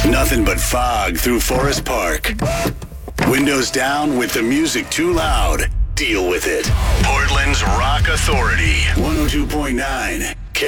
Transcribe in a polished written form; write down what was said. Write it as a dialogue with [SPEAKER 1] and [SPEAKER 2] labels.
[SPEAKER 1] Nothing but fog through Forest Park. Windows down with the music too loud. Deal with it. Portland's Rock Authority. 102.9